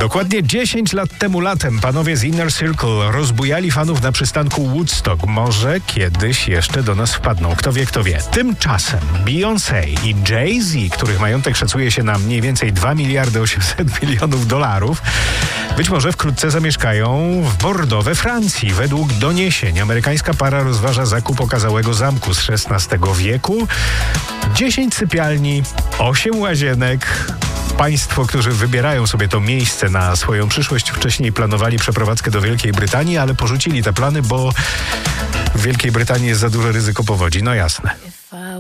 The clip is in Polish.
Dokładnie 10 lat temu latem panowie z Inner Circle rozbujali fanów na przystanku Woodstock. Może kiedyś jeszcze do nas wpadną. Kto wie, kto wie. Tymczasem Beyoncé i Jay-Z, których majątek szacuje się na mniej więcej 2 miliardy 800 milionów dolarów, być może wkrótce zamieszkają w Bordeaux we Francji. Według doniesień amerykańska para rozważa zakup okazałego zamku z XVI wieku. 10 sypialni, 8 łazienek. Państwo, którzy wybierają sobie to miejsce na swoją przyszłość, wcześniej planowali przeprowadzkę do Wielkiej Brytanii, ale porzucili te plany, bo w Wielkiej Brytanii jest za duże ryzyko powodzi. No jasne.